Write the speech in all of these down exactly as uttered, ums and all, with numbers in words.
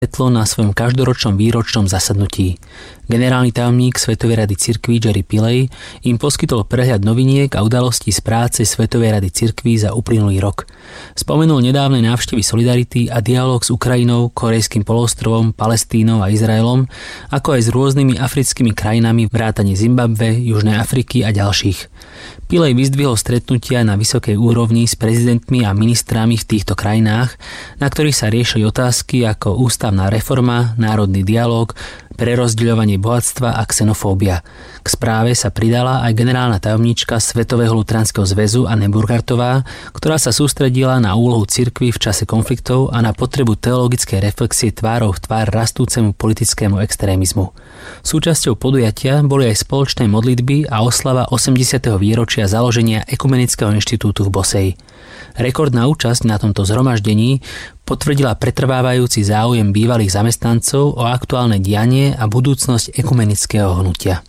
na svojom každoročnom výročnom zasadnutí. Generálny tajomník Svetovej rady cirkví Jerry Pillay im poskytol prehľad noviniek a udalostí z práce Svetovej rady cirkví za uplynulý rok. Spomenul nedávne návštevy Solidarity a dialóg s Ukrajinou, Korejským polostrovom, Palestínou a Izraelom, ako aj s rôznymi africkými krajinami vrátane Zimbabwe, Južnej Afriky a ďalších. Pillay vyzdvihol stretnutia na vysokej úrovni s prezidentmi a ministrami v týchto krajinách, na ktorých sa riešili otázky ako ústavná reforma, národný dialóg, prerozdeľovanie bohatstva a xenofóbia. K správe sa pridala aj generálna tajomníčka Svetového luteránskeho zväzu Anne Burkhartová, ktorá sa sústredila na úlohu cirkvi v čase konfliktov a na potrebu teologickej reflexie tvárou v tvár rastúcemu politickému extrémizmu. Súčasťou podujatia boli aj spoločné modlitby a oslava osemdesiateho výročia založenia Ekumenického inštitútu v Boseji. Rekordná účasť na tomto zhromaždení potvrdila pretrvávajúci záujem bývalých zamestnancov o aktuálne dianie a budúcnosť ekumenického hnutia.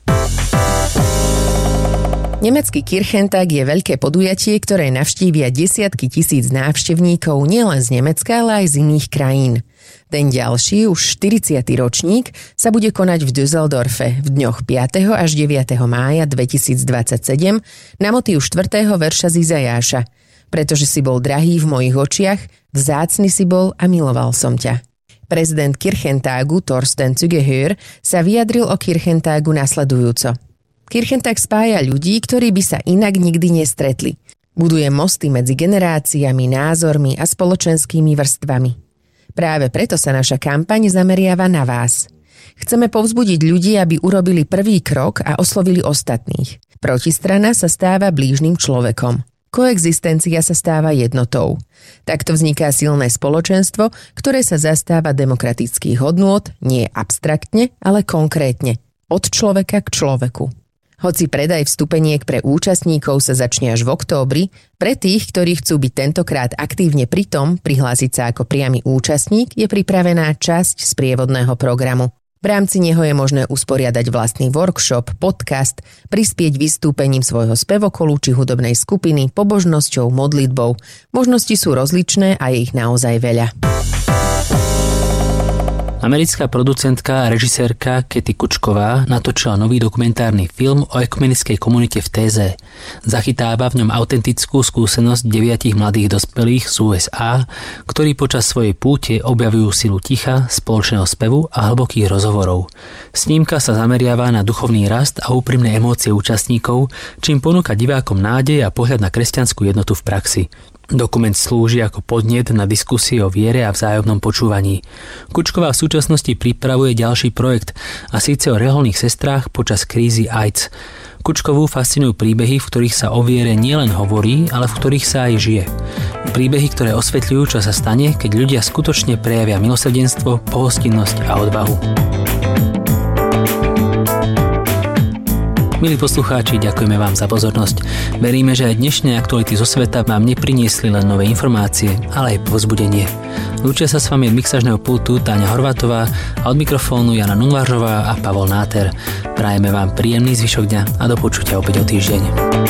Nemecký Kirchentag je veľké podujatie, ktoré navštívia desiatky tisíc návštevníkov nielen z Nemecka, ale aj z iných krajín. Ten ďalší, už štyridsiaty ročník, sa bude konať v Düsseldorfe v dňoch piateho až deviateho mája dvetisícdvadsaťsedem na motív štvrtého verša z Izajáša. Pretože si bol drahý v mojich očiach, vzácny si bol a miloval som ťa. Prezident Kirchentagu Thorsten Zügehör sa vyjadril o Kirchentagu nasledujúco. Kirchentag spája ľudí, ktorí by sa inak nikdy nestretli. Buduje mosty medzi generáciami, názormi a spoločenskými vrstvami. Práve preto sa naša kampaň zameriava na vás. Chceme povzbudiť ľudí, aby urobili prvý krok a oslovili ostatných. Protistrana sa stáva blížnym človekom. Koexistencia sa stáva jednotou. Takto vzniká silné spoločenstvo, ktoré sa zastáva demokratických hodnôt, nie abstraktne, ale konkrétne. Od človeka k človeku. Hoci predaj vstupeniek pre účastníkov sa začne až v októbri, pre tých, ktorí chcú byť tentokrát aktívne pritom, prihlásiť sa ako priamy účastník, je pripravená časť sprievodného programu. V rámci neho je možné usporiadať vlastný workshop, podcast, prispieť vystúpením svojho spevokolu či hudobnej skupiny, pobožnosťou, modlitbou. Možnosti sú rozličné a je ich naozaj veľa. Americká producentka a režisérka Kathy Kučková natočila nový dokumentárny film o ekumenickej komunite v Téze. Zachytáva v ňom autentickú skúsenosť deviatich mladých dospelých z ú es á, ktorí počas svojej púte objavujú silu ticha, spoločného spevu a hlbokých rozhovorov. Snímka sa zameriava na duchovný rast a úprimné emócie účastníkov, čím ponúka divákom nádej a pohľad na kresťanskú jednotu v praxi. Dokument slúži ako podnet na diskusie o viere a vzájomnom počúvaní. Kučková v súčasnosti pripravuje ďalší projekt, a síce o reholných sestrách počas krízy AIDS. Kučkovú fascinujú príbehy, v ktorých sa o viere nielen hovorí, ale v ktorých sa aj žije. Príbehy, ktoré osvetľujú, čo sa stane, keď ľudia skutočne prejavia milosrdenstvo, pohostinnosť a odvahu. Milí poslucháči, ďakujeme vám za pozornosť. Veríme, že aj dnešné aktuality zo sveta vám nepriniesli len nové informácie, ale aj povzbudenie. Lúčia sa s vami od mixažného pultu Táňa Horvátová a od mikrofónu Jana Nunvářová a Pavol Náter. Prajeme vám príjemný zvyšok dňa a do počutia opäť o týždeň.